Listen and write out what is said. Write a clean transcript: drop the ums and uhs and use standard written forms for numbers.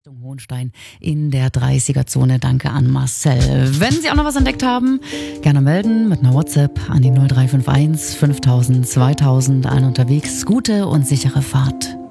Hohenstein in der 30er-Zone. Danke an Marcel. Wenn Sie auch noch was entdeckt haben, gerne melden mit einer WhatsApp an die 0351 5000 2000. Allen unterwegs gute und sichere Fahrt.